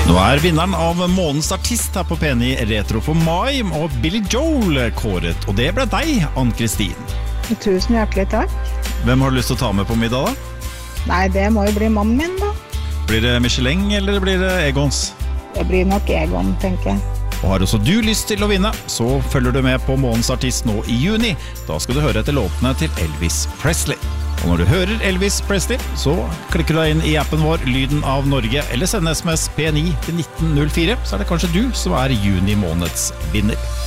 Nå vinneren av månedens artist her på P9 Retro for mai, og Billy Joel kåret, og det ble deg, Ann-Kristin. Tusen hjertelig takk. Hvem har du lyst til å ta med på middag da? Nei, det må jo bli mannen min da. Blir det Michelin eller blir det Egons? Det blir nok Egon, tenker jeg. Og har også du lyst til å vinne, så følger du med på månedens artist nå i juni. Da skal du høre etter låtene til Elvis Presley. Og når du hører Elvis Presley, så klikker du deg inn i appen vår Lyden av Norge, eller send SMS P9 til 1904, så det kanskje du som juni måneds vinner.